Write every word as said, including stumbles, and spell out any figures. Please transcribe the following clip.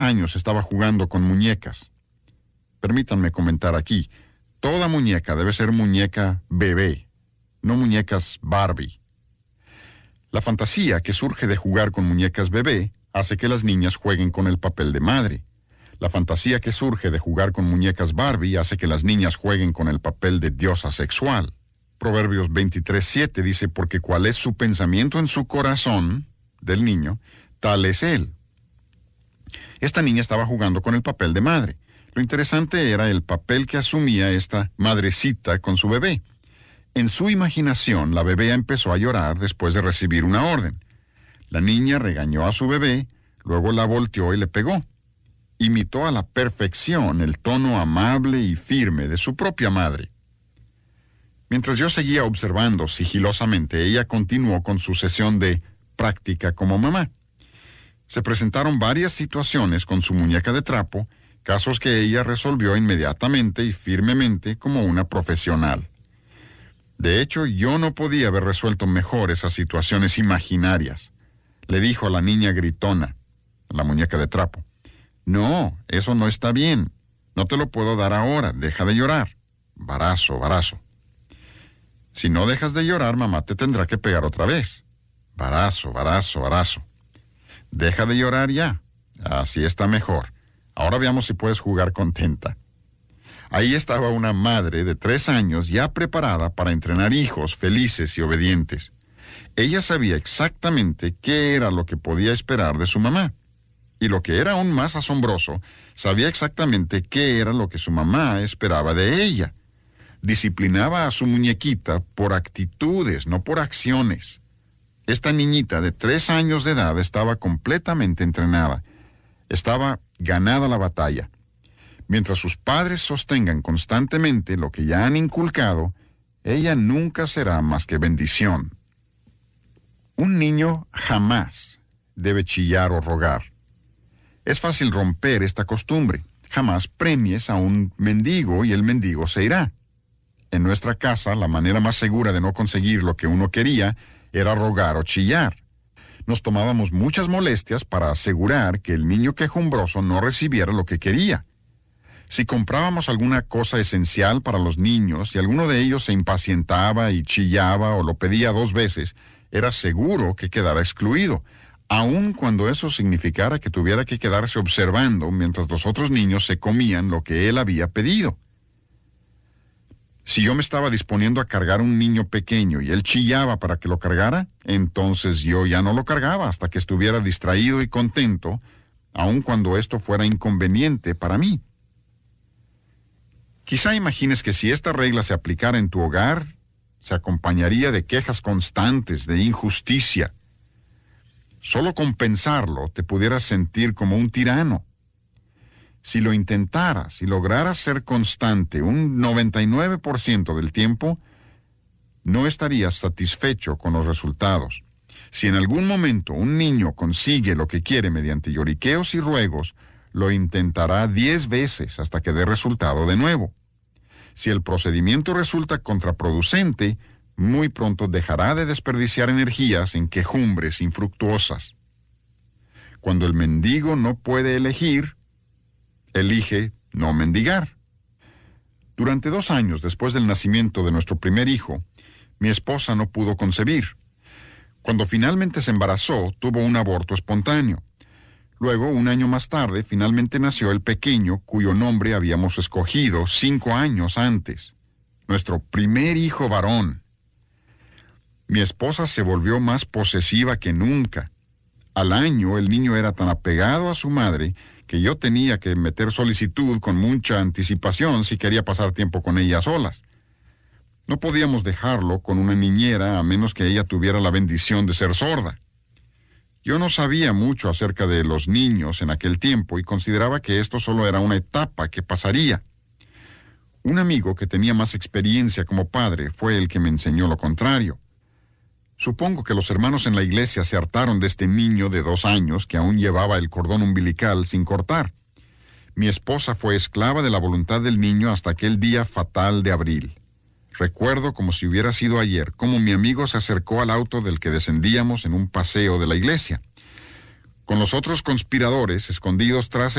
años estaba jugando con muñecas. Permítanme comentar aquí, toda muñeca debe ser muñeca bebé, no muñecas Barbie. La fantasía que surge de jugar con muñecas bebé hace que las niñas jueguen con el papel de madre. La fantasía que surge de jugar con muñecas Barbie hace que las niñas jueguen con el papel de diosa sexual. Proverbios veintitrés siete dice, porque cuál es su pensamiento en su corazón del niño, tal es él. Esta niña estaba jugando con el papel de madre. Lo interesante era el papel que asumía esta madrecita con su bebé. En su imaginación, la bebé empezó a llorar después de recibir una orden. La niña regañó a su bebé, luego la volteó y le pegó. Imitó a la perfección el tono amable y firme de su propia madre. Mientras yo seguía observando sigilosamente, ella continuó con su sesión de práctica como mamá. Se presentaron varias situaciones con su muñeca de trapo, casos que ella resolvió inmediatamente y firmemente como una profesional. De hecho, yo no podía haber resuelto mejor esas situaciones imaginarias. Le dijo a la niña gritona, la muñeca de trapo, no, eso no está bien. No te lo puedo dar ahora, deja de llorar. Barazo, barazo. Si no dejas de llorar, mamá te tendrá que pegar otra vez. Barazo, barazo, barazo. Deja de llorar ya. Así está mejor. Ahora veamos si puedes jugar contenta. Ahí estaba una madre de tres años ya preparada para entrenar hijos felices y obedientes. Ella sabía exactamente qué era lo que podía esperar de su mamá. Y lo que era aún más asombroso, sabía exactamente qué era lo que su mamá esperaba de ella. Disciplinaba a su muñequita por actitudes, no por acciones. Esta niñita de tres años de edad estaba completamente entrenada. Estaba ganada la batalla. Mientras sus padres sostengan constantemente lo que ya han inculcado, ella nunca será más que bendición. Un niño jamás debe chillar o rogar. Es fácil romper esta costumbre. Jamás premies a un mendigo y el mendigo se irá. En nuestra casa, la manera más segura de no conseguir lo que uno quería era rogar o chillar. Nos tomábamos muchas molestias para asegurar que el niño quejumbroso no recibiera lo que quería. Si comprábamos alguna cosa esencial para los niños y alguno de ellos se impacientaba y chillaba o lo pedía dos veces, era seguro que quedara excluido, aun cuando eso significara que tuviera que quedarse observando mientras los otros niños se comían lo que él había pedido. Si yo me estaba disponiendo a cargar un niño pequeño y él chillaba para que lo cargara, entonces yo ya no lo cargaba hasta que estuviera distraído y contento, aun cuando esto fuera inconveniente para mí. Quizá imagines que si esta regla se aplicara en tu hogar, se acompañaría de quejas constantes, de injusticia. Solo con pensarlo te pudieras sentir como un tirano. Si lo intentaras y lograras ser constante un noventa y nueve por ciento del tiempo, no estarías satisfecho con los resultados. Si en algún momento un niño consigue lo que quiere mediante lloriqueos y ruegos, lo intentará diez veces hasta que dé resultado de nuevo. Si el procedimiento resulta contraproducente, muy pronto dejará de desperdiciar energías en quejumbres infructuosas. Cuando el mendigo no puede elegir, elige no mendigar. Durante dos años después del nacimiento de nuestro primer hijo, mi esposa no pudo concebir. Cuando finalmente se embarazó, tuvo un aborto espontáneo. Luego, un año más tarde, finalmente nació el pequeño cuyo nombre habíamos escogido cinco años antes. Nuestro primer hijo varón. Mi esposa se volvió más posesiva que nunca. Al año, el niño era tan apegado a su madre que yo tenía que meter solicitud con mucha anticipación si quería pasar tiempo con ella a solas. No podíamos dejarlo con una niñera a menos que ella tuviera la bendición de ser sorda. Yo no sabía mucho acerca de los niños en aquel tiempo y consideraba que esto solo era una etapa que pasaría. Un amigo que tenía más experiencia como padre fue el que me enseñó lo contrario. Supongo que los hermanos en la iglesia se hartaron de este niño de dos años que aún llevaba el cordón umbilical sin cortar. Mi esposa fue esclava de la voluntad del niño hasta aquel día fatal de abril. Recuerdo como si hubiera sido ayer, cómo mi amigo se acercó al auto del que descendíamos en un paseo de la iglesia. Con los otros conspiradores escondidos tras